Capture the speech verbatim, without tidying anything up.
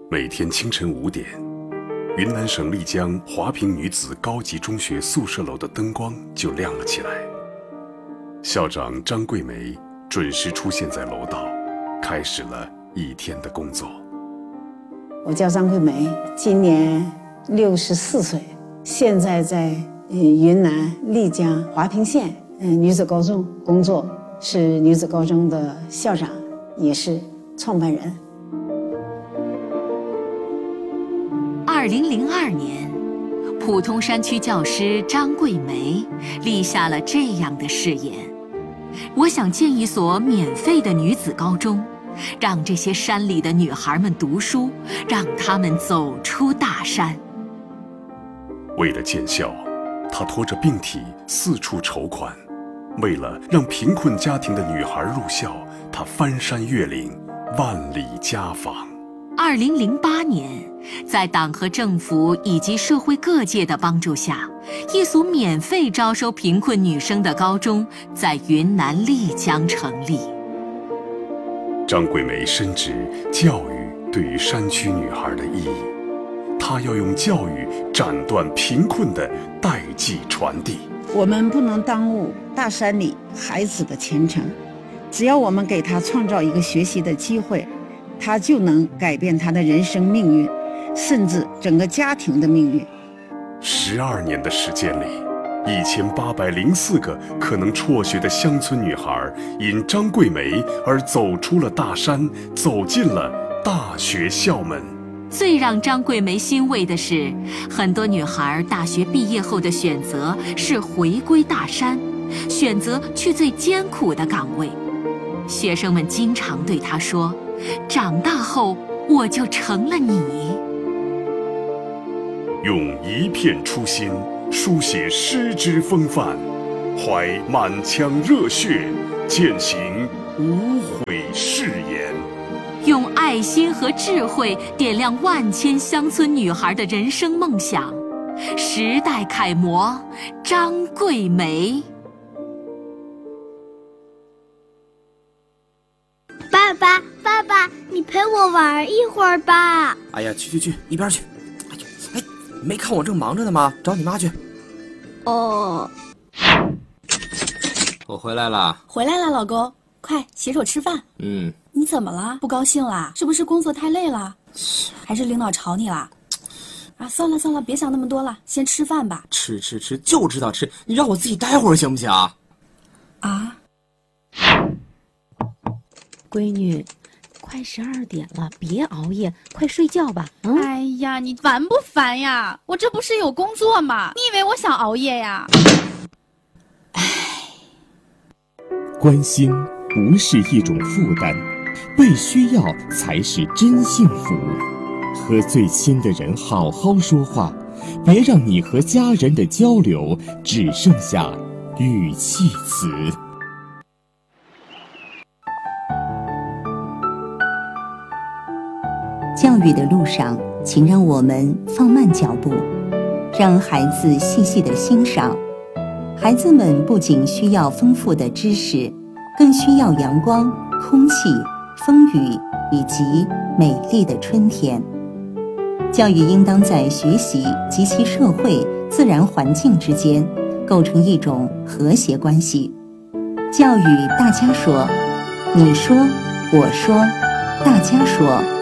每天清晨五点，云南省丽江华坪女子高级中学宿舍楼的灯光就亮了起来。校长张桂梅准时出现在楼道，开始了一天的工作。 我叫张桂梅，今年六十四岁，现在在云南丽江华坪县女子高中工作，是女子高中的校长，也是创办人。 二零零二年，普通山区教师张桂梅立下了这样的誓言：我想建一所免费的女子高中，让这些山里的女孩们读书，让她们走出大山。 为了建校，她拖着病体四处筹款；为了让贫困家庭的女孩入校，她翻山越岭，万里家访。 二零零八年，在党和政府以及社会各界的帮助下，一所免费招收贫困女生的高中在云南丽江成立。 张桂梅深知教育对于山区女孩的意义，她要用教育斩断贫困的代际传递。 我们不能耽误大山里孩子的前程，只要我们给他创造一个学习的机会，他就能改变他的人生命运，甚至整个家庭的命运。 十二年的时间里，一千八百零四个可能辍学的乡村女孩，因张桂梅而走出了大山，走进了大学校门。 最让张桂梅欣慰的是，很多女孩大学毕业后的选择是回归大山，选择去最艰苦的岗位。学生们经常对她说：长大后我就成了你。 用一片初心书写诗之风范，怀满腔热血践行无悔誓言， 用爱心和智慧点亮万千乡村女孩的人生梦想。时代楷模张桂梅。 爸爸，爸爸，你陪我玩一会儿吧。 哎呀，去去去，一边去！哎呀，哎，没看我正忙着呢吗？找你妈去。 哦， 我回来了。 回来了，老公，快洗手吃饭。 嗯。 你怎么了？不高兴啦？是不是工作太累了？还是领导吵你啦？啊，算了算了，别想那么多了，先吃饭吧。 吃吃吃，就知道吃，你让我自己待会儿行不行？ 啊。 闺女，快十二点了，别熬夜，快睡觉吧。 嗯、哎呀，你烦不烦呀？我这不是有工作吗？你以为我想熬夜呀？ 唉， 关心不是一种负担，被需要才是真幸福。和最亲的人好好说话，别让你和家人的交流只剩下语气词。 教育的路上，请让我们放慢脚步，让孩子细细地欣赏。孩子们不仅需要丰富的知识，更需要阳光、空气、风雨以及美丽的春天。教育应当在学习及其社会、自然环境之间构成一种和谐关系。教育大家说，你说，我说，大家说。